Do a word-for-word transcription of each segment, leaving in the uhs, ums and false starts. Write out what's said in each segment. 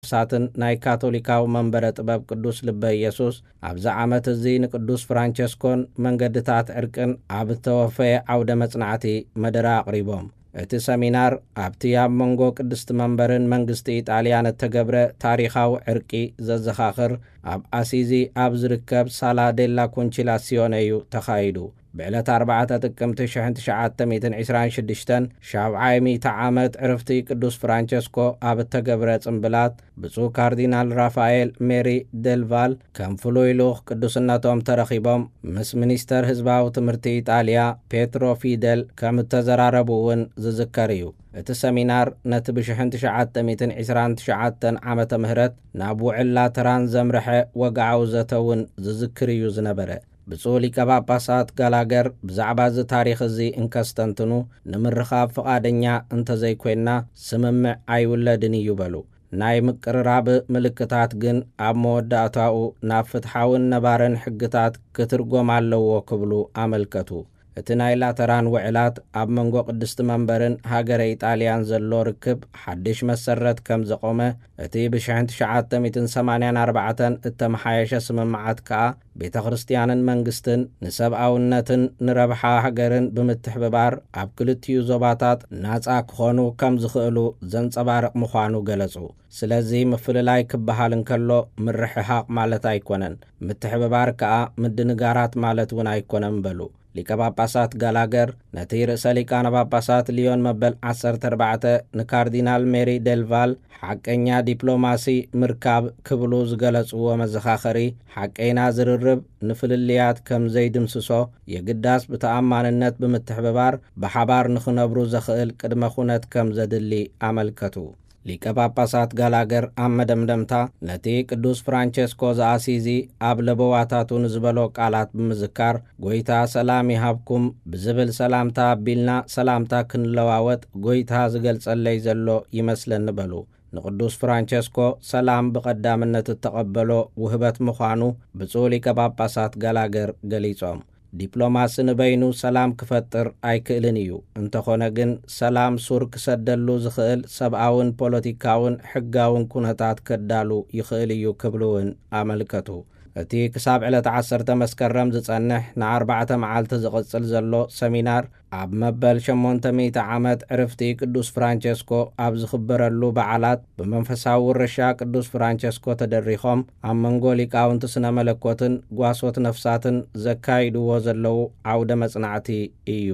ሳትን ናይ ካቶሊካዊ መንበረ ጥበብ ቅዱስ ልበ ኢየሱስ ኣብዛ ዓመት እዚ ንቅዱስ ፍራንቸስኮን መንገድታት ዕርቅን ኣብ ተወፈየ ዓውደ መጽናዕቲ መደረ ኣቕሪቦም እቲ ሰሚናር ኣብቲ ኣብ መንጎ ቅድስቲ መንበርን መንግስቲ ኢጣልያ ተገብረ ታሪኻዊ ዕርቂ ዘዘኻኽር ኣብ ኣሲዚ ኣብ ዝርከብ ሳላ ዴላ ኮንቺላሲዮን እዩ ተኻይዱ ብዕለት ኣርባዕተ ጥቅምቲ ሽሕ ትሽዓተ ዒስራን ሽዱሽተን ሻብዓይ ሚእቲ ዓመት ዕርፍቲ ቅዱስ ፍራንቸስኮ ኣብ ተገብረ ጽምብላት ብፁዕ ካርዲናል ራፋኤል ሜሪ ደልቫል ከም ፍሉይ ልኡኽ ቅዱስነቶም ተረኺቦም ምስ ሚኒስተር ህዝባዊ ትምህርቲ ኢጣልያ ፔትሮ ፊደል ከም ተዘራረቡ እውን ዝዝከር እዩ። እቲ ሰሚናር ነቲ ብሽሕ ትሽዓተ ዒስራን ትሽዓተ ዓመተ ምህረት ናብ ውዕላ ተራን ዘምርሐ ወግዓዊ ዘተውን ዝዝክር እዩ ዝነበረ። ብፁዕ ሊቀ ጳጳሳት ጋላገር ብዛዕባ እዚ ታሪኽ እዚ እንከስተንትኑ ንምርኻብ ፍቓደኛ እንተዘይኮንና ስምምዕ ኣይውለድን እዩ በሉ። ናይ ምቅርራብ ምልክታት ግን ኣብ መወዳእታኡ ናብ ፍትሓውን ነባረን ሕግታት ክትርጎም ኣለዎ ክብሉ ኣመልከቱ። እቲ ናይ ላተራን ውዕላት ኣብ መንጎ ቅድስቲ መንበርን ሃገረ ኢጣልያን ዘሎ ርክብ ሓድሽ መሰረት ከም ዘቆመ እቲ ብሽሕ ትሽዓተ ሰማንያ ኣርባዕተ እተመሓየሸ ስምምዓት ከዓ ቤተ ክርስቲያንን መንግስትን ንሰብኣውነትን ንረብሓ ሃገርን ብምትሕብባር ኣብ ክልቲኡ ዞባታት ናጻ ክኾኑ ከም ዝኽእሉ ዘንጸባርቕ ምዃኑ ገለጹ። ስለዚ ምፍልላይ ክበሃል እንከሎ ምርሕሓቕ ማለት ኣይኮነን፣ ምትሕብባር ከዓ ምድንጋራት ማለት እውን ኣይኮነን በሉ። ሊቀ ጳጳሳት ጋላገር ነቲ ርእሰ ሊቃነ ጳጳሳት ሊዮን መበል ዓሰርተ ኣርባዕተ ንካርዲናል ሜሪ ደልቫል ሓቀኛ ዲፕሎማሲ ምርካብ ክብሉ ዝገለጽዎ መዘኻኸሪ ሓቀይና ዝርርብ ንፍልልያት ከም ዘይድምስሶ የግዳስ ብተኣማንነት ብምትሕብባር ብሓባር ንኽነብሩ ዘኽእል ቅድመ ኩነት ከም ዘድሊ ኣመልከቱ። ሊቀ ጳጳሳት ጋላገር ኣብ መደምደምታ ነቲ ቅዱስ ፍራንቸስኮ ዝኣሲዚ ኣብ ለበዋታቱ ንዝበሎ ቃላት ብምዝካር ጎይታ ሰላም ይሃብኩም ብዝብል ሰላምታ ኣቢልና ሰላምታ ክንለዋወጥ ጎይታ ዝገልጸለይ ዘሎ ይመስለኒ በሉ። ንቅዱስ ፍራንቸስኮ ሰላም ብቐዳምነት እተቐበሎ ውህበት ምዃኑ ብፁዕ ሊቀ ጳጳሳት ጋላገር ገሊጾም። ዲፕሎማሲ ንበይኑ ሰላም ክፈጥር ኣይክእልን እዩ። እንተኾነ ግን ሰላም ሱር ክሰደሉ ዝኽእል ሰብኣውን ፖለቲካውን ሕጋውን ኩነታት ከዳሉ ይኽእል እዩ ክብሉውን ኣመልከቱ። እቲ ክሳብ ዕለት ዓሰርተ መስከረም ዝጸንሕ ንኣርባዕተ መዓልቲ ዝቕጽል ዘሎ ሰሚናር ኣብ መበል ሸሞንተ ሚእቲ ዓመት ዕርፍቲ ቅዱስ ፍራንቸስኮ ኣብ ዝኽበረሉ በዓላት ብመንፈሳዊ ውርሻ ቅዱስ ፍራንቸስኮ ተደሪኾም ኣብ መንጎ ሊቃውንቲ ስነ መለኮትን ጓሶት ነፍሳትን ዘካይድዎ ዘለዉ ዓውደ መጽናዕቲ እዩ።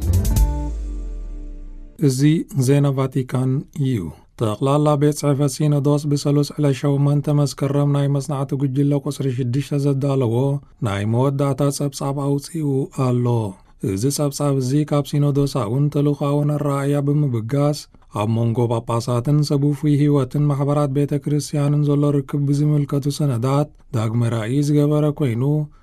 እዚ ዜና ቫቲካን እዩ። ጠቕላላ ቤት ጽሕፈት ሲኖዶስ ብሰሉስ ዕለሸውመንተ መስከረም ናይ መጽናዕቲ ጉጅለ ቁጽሪ ሽዱሽተ ዘዳለዎ ናይ መወዳእታ ጸብጻብ ኣውፂኡ ኣሎ። እዚ ጸብጻብ እዚ ካብ ሲኖዶሳውን ተልኻውን ኣረኣእያ ብምብጋስ ኣብ መንጎ ጳጳሳትን ሰቡፉይ ህይወትን ማሕበራት ቤተ ክርስቲያንን ዘሎ ርክብ ብዝምልከቱ ሰነዳት ዳግመ ራእይ ዝገበረ ኮይኑ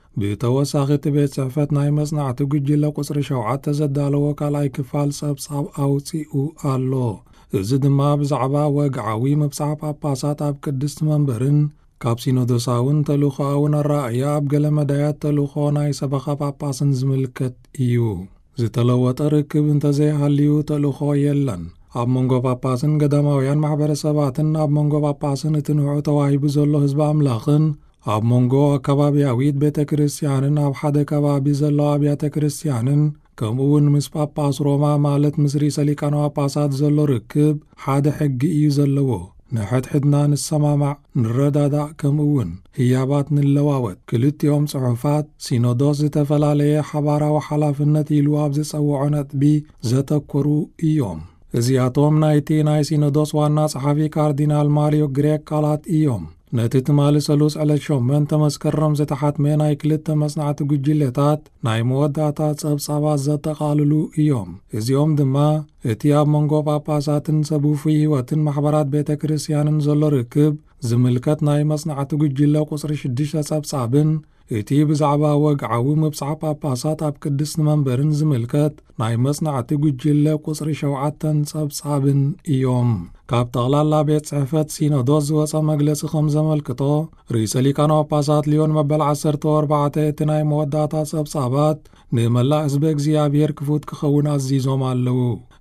ብተወሳኺ እቲ ቤት ጽሕፈት ናይ መጽናዕቲ ጉጅለ ቁጽሪ ሸውዓተ ዘዳለዎ ካልኣይ ክፋል ጸብጻብ ኣውፂኡ ኣሎ። እዚ ድማ ብዛዕባ ወግዓዊ ምብጻሕ ጳጳሳት ኣብ ቅድስቲ መንበርን ካብ ሲኖዶሳውን ተልኻውን ኣረኣእያ ኣብ ገለ መዳያት ተልኾ ናይ ሰበኻ ጳጳስን ዝምልከት እዩ። ዝተለወጠ ርክብ እንተዘይሃልዩ ተልኾ የለን። ኣብ መንጎ ጳጳስን ገዳማውያን ማሕበረሰባትን ኣብ መንጎ ጳጳስን እቲ ንዑ ተዋሂቡ ዘሎ ህዝቢ ኣምላኽን ኣብ መንጎ ኣከባብያዊት ቤተ ክርስቲያንን ኣብ ሓደ ከባቢ ዘለዎ ኣብያተ ክርስቲያንን ከምኡውን ምስ ጳጳስ ሮማ ማለት ምስ ርእሰ ሊቃነ ጳጳሳት ዘሎ ርክብ ሓደ ሕጊ እዩ ዘለዎ። ንሕድሕድና ንሰማማዕ ንረዳዳእ ከምኡውን ህያባት ንለዋወጥ። ክልቲኦም ጽሑፋት ሲኖዶስ ዝተፈላለየ ሓባራዊ ሓላፍነት ኢሉ ኣብ ዝጸውዖ ነጥቢ ዘተኮሩ እዮም። እዚኣቶም ናይቲ ናይ ሲኖዶስ ዋና ጸሓፊ ካርዲናል ማሪዮ ግሬክ ቃላት እዮም። ነቲ ትማሊ ሰሉስ ዕለት ሸሞንተ መስከረም ዝተሓትመ ናይ ክልተ መጽናዕቲ ጉጅለታት ናይ መወዳእታ ጸብጻባት ዘጠቓልሉ እዮም። እዚኦም ድማ እቲ ኣብ መንጎ ጳጳሳትን ሰቡፉይ ህይወትን ማሕበራት ቤተ ክርስቲያንን ዘሎ ርክብ ዝምልከት ናይ መጽናዕቲ ጉጅለ ቁጽሪ ሽዱሽተ ጸብጻብን እቲ ብዛዕባ ወግዓዊ ምብጻሕ ጳጳሳት ኣብ ቅድስቲ መንበርን ዝምልከት ናይ መጽናዕቲ ጉጅለ ቁጽሪ ሸውዓተን ጸብጻብን እዮም። ካብ ጠቕላላ ቤት ጽሕፈት ሲኖዶስ ዝወፀ መግለጺ ከም ዘመልክቶ ርእሰ ሊቃነ ጳጳሳት ሊዮን መበል ዓሰርተ ኣርባዕተ እቲ ናይ መወዳእታ ጸብጻባት ንመላእ ህዝቢ እግዚኣብሔር ክፉት ክኸውን ኣዚዞም ኣለዉ።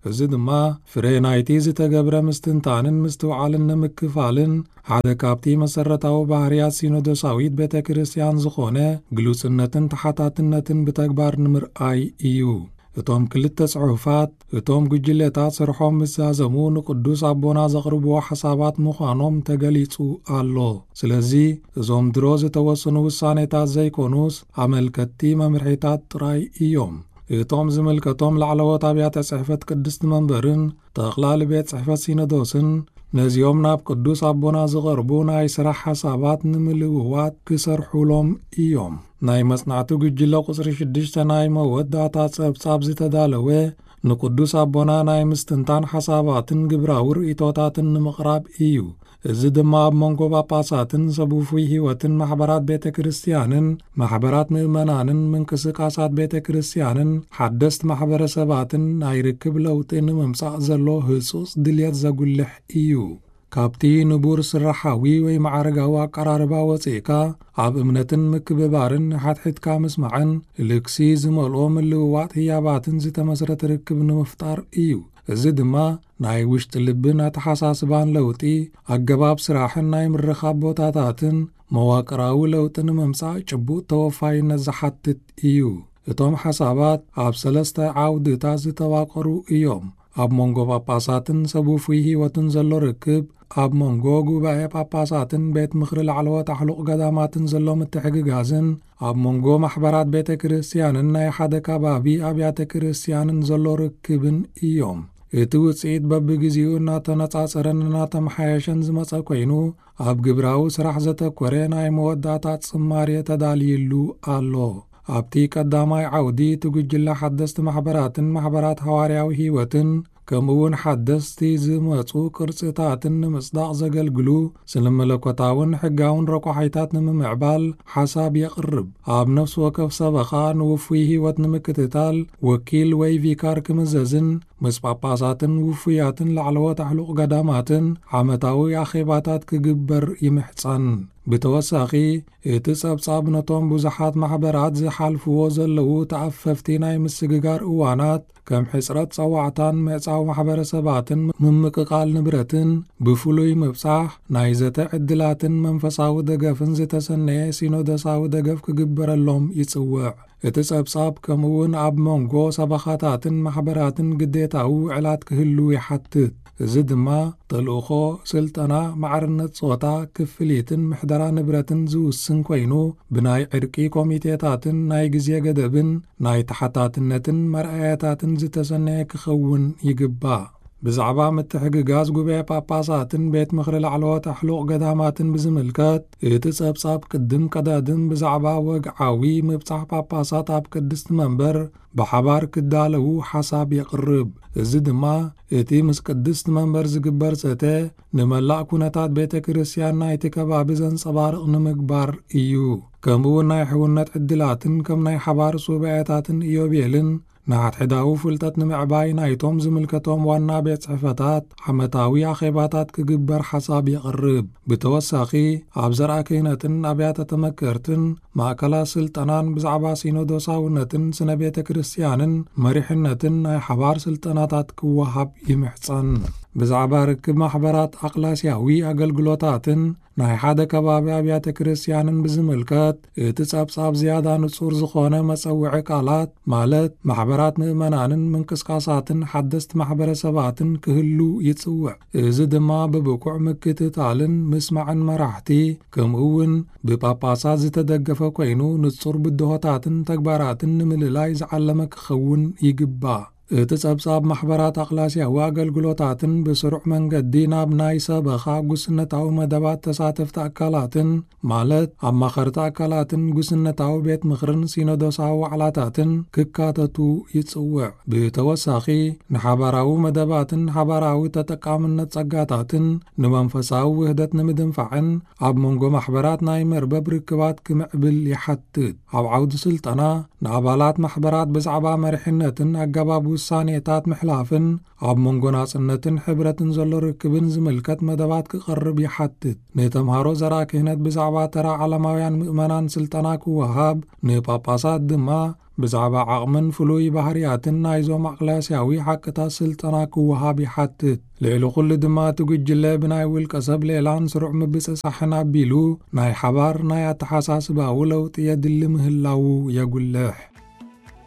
እዚ ድማ ፍሬ ናይቲ ዝተገብረ ምስትንታንን ምስትውዓልን ንምክፋልን ሓደ ካብቲ መሰረታዊ ባህርያት ሲኖዶሳዊት ቤተ ክርስቲያን ዝኾነ ግሉጽነትን ተሓታትነትን ብተግባር ንምርኣይ እዩ። እቶም ክልተ ጽሑፋት እቶም ጉጅለታት ስርሖም ምዛዘሙ ንቅዱስ ኣቦና ዘቕርብዎ ሓሳባት ምዃኖም ተገሊጹ ኣሎ። ስለዚ እዞም ድሮ ዝተወሰኑ ውሳኔታት ዘይኮኑስ ኣመልከቲ መምርሒታት ጥራይ እዮም። እቶም ዝምልከቶም ላዕለዎት ኣብያተ ጽሕፈት ቅድስቲ መንበርን ጠቕላሊ ቤት ጽሕፈት ሲኖዶስን ነዚኦም ናብ ቅዱስ ኣቦና ዝቐርቡ ናይ ስራሕ ሓሳባት ንምልውዋጥ ክሰርሑሎም እዮም። ናይ መጽናዕቲ ጉጅለ ቁጽሪ ሽዱሽተ ናይ መወዳእታ ጸብጻብ ዝተዳለወ ንቅዱስ ኣቦና ናይ ምስትንታን ሓሳባትን ግብራዊ ርእይቶታትን ንምቕራብ እዩ። እዚ ድማ ኣብ መንጎ ጳጳሳትን ሰቡፉይ ሕይወትን ማሕበራት ቤተ ክርስቲያንን ማሕበራት ምእመናንን ምንቅስቃሳት ቤተ ክርስቲያንን ሓደስቲ ማሕበረሰባትን ናይ ርክብ ለውጢ ንምምጻእ ዘሎ ህጹጽ ድልየት ዘጉልሕ እዩ። ካብቲ ንቡር ስራሓዊ ወይ ማዕረጋዊ ኣቀራርባ ወፂእካ ኣብ እምነትን ምክብባርን ሓትሒትካ ምስማዕን ልክሲ ዝመልኦ ምልውዋጥ ህያባትን ዝተመስረተ ርክብ ንምፍጣር እዩ። እዚ ድማ ናይ ውሽጢ ልብን ኣተሓሳስባን ለውጢ ኣገባብ ስራሕን ናይ ምርኻብ ቦታታትን መዋቅራዊ ለውጢ ንምምጻእ ጭቡጥ ተወፋይነት ዝሓትት እዩ። እቶም ሓሳባት ኣብ ሰለስተ ዓውድታት ዝተዋቀሩ እዮም። ኣብ መንጎ ጳጳሳትን ሰቡፉይ ሕይወትን ዘሎ ርክብ፣ ኣብ መንጎ ጉባኤ ጳጳሳትን ቤት ምኽሪ ላዕለዎት ኣሕሉቕ ገዳማትን ዘሎ ምትሕግጋዝን፣ ኣብ መንጎ ማሕበራት ቤተ ክርስቲያንን ናይ ሓደ ከባቢ ኣብያተ ክርስቲያንን ዘሎ ርክብን እዮም። እቲ ውፅኢት በብግዚኡ እናተነጻጸረን እናተመሓየሸን ዝመጸ ኮይኑ ኣብ ግብራዊ ስራሕ ዘተኮረ ናይ መወዳእታ ጽማሬ ተዳልይሉ ኣሎ። ኣብቲ ቀዳማይ ዓውዲ ትጉጅለ ሓደስቲ ማሕበራትን ማሕበራት ሐዋርያዊ ሕይወትን ከምኡውን ሓደስቲ ዝመጹ ቅርጽታትን ንምጽዳቕ ዘገልግሉ ስነመለኮታውን ሕጋውን ረቋሒታት ንምምዕባል ሓሳብ የቕርብ። ኣብ ነፍሲ ወከፍ ሰበኻ ንውፉይ ሕይወት ንምክትታል ወኪል ወይ ቪካር ክምዘዝን ምስ ጳጳሳትን ውፉያትን ላዕለዎት ኣሕሉቕ ገዳማትን ዓመታዊ ኣኼባታት ክግበር ይምሕፀን። ብተወሳኺ እቲ ጸብጻብ ነቶም ብዙሓት ማሕበራት ዝሓልፍዎ ዘለዉ ተኣፈፍቲ ናይ ምስግጋር እዋናት ከም ሕፅረት ጸዋዕታን ምዕጻዊ ማሕበረሰባትን ምምቅቓል ንብረትን ብፍሉይ ምብጻሕ ናይ ዘተ ዕድላትን መንፈሳዊ ደገፍን ዝተሰነየ ሲኖዶሳዊ ደገፍ ክግበረሎም ይጽውዕ። እቲ ጸብጻብ ከምኡውን ኣብ መንጎ ሰበኻታትን ማሕበራትን ግዴታዊ ውዕላት ክህሉ ይሓትት። እዚ ድማ ተልእኾ፣ ስልጠና፣ ማዕርነት ጾታ፣ ክፍሊትን ምሕደራ ንብረትን ዝውስን ኮይኑ ብናይ ዕርቂ ኮሚቴታትን ናይ ግዜ ገደብን ናይ ተሓታትነትን መርኣያታትን ዝተሰነየ ክኸውን ይግባእ። ብዛዕባ ምትሕግጋዝ ጉባኤ ጳጳሳትን ቤት ምኽሪ ላዕለዎት ኣሕሉቕ ገዳማትን ብዝምልከት እቲ ጸብጻብ ቅድም ቀዳድም ብዛዕባ ወግዓዊ ምብጻሕ ጳጳሳት ኣብ ቅድስቲ መንበር ብሓባር ክዳለዉ ሓሳብ የቕርብ። እዚ ድማ እቲ ምስ ቅድስቲ መንበር ዝግበር ዘተ ንመላእ ኩነታት ቤተ ክርስቲያን ናይቲ ከባቢ ዘንጸባርቕ ንምግባር እዩ። ከምኡውን ናይ ሕውነት ዕድላትን ከም ናይ ሓባር ሱባኤታትን ኢዮቤልን ንሓድሕዳዊ ፍልጠት ንምዕባይ ናይቶም ዝምልከቶም ዋና ቤት ጽሕፈታት ዓመታዊ ኣኼባታት ክግበር ሓሳብ የቕርብ። ብተወሳኺ ኣብ ዘርአ ክህነትን ኣብያተ ተመከርትን ማእከላት ስልጠናን ብዛዕባ ሲኖዶሳውነትን ስነ ቤተ ክርስቲያንን መሪሕነትን ናይ ሓባር ስልጠናታት ክወሃብ ይምሕፀን። ብዛዕባ ርክብ ማሕበራት ኣቕላስያዊ ኣገልግሎታትን ናይ ሓደ ከባቢ ኣብያተ ክርስቲያንን ብዝምልከት እቲ ጸብጻብ ዝያዳ ንጹር ዝኾነ መጸውዒ ቃላት ማለት ማሕበራት ምእመናንን ምንቅስቃሳትን ሓደስቲ ማሕበረሰባትን ክህሉ ይጽውዕ። እዚ ድማ ብብቁዕ ምክትታልን ምስማዕን መራሕቲ ከምኡውን ብጳጳሳት ዝተደገፈ ኮይኑ ንጹር ብድሆታትን ተግባራትን ንምልላይ ዝዓለመ ክኸውን ይግባእ። እቲ ጸብጻብ ማሕበራት ኣቕላስያዊ ኣገልግሎታትን ብስሩዕ መንገዲ ናብ ናይ ሰበኻ ጉስነታዊ መደባት ተሳተፍቲ ኣካላትን ማለት ኣማኸርቲ ኣካላትን ጉስነታዊ ቤት ምኽርን ሲኖዶሳዊ ዋዕላታትን ክካተቱ ይጽውዕ። ብተወሳኺ ንሓባራዊ መደባትን ሓባራዊ ተጠቃምነት ጸጋታትን ንመንፈሳዊ ውህደት ንምድንፋዕን ኣብ መንጎ ማሕበራት ናይ መርበብ ርክባት ክምዕብል ይሓትት። ኣብ ዓውዲ ስልጠና ንኣባላት ማሕበራት ብዛዕባ መሪሕነትን ኣገባብ ውሳኔታት ምሕላፍን ኣብ መንጎ ናጽነትን ሕብረትን ዘሎ ርክብን ዝምልከት መደባት ክቐርብ ይሓትት። ንተምሃሮ ዘርአ ክህነት ብዛዕባ ተራ ዓለማውያን ምእመናን ስልጠና ክወሃብ፣ ንጳጳሳት ድማ ብዛዕባ ዓቕምን ፍሉይ ባህርያትን ናይዞም ኣቕላስያዊ ሓቅታት ስልጠና ክወሃብ ይሓትት። ልዕሊ ኩሉ ድማ ትጉጅለ ብናይ ውልቀ ሰብ ሌላን ስሩዕ ምብፅጻሕን ኣቢሉ ናይ ሓባር ናይ ኣተሓሳስባዊ ለውጢ የድሊ ምህላው የጉልሕ።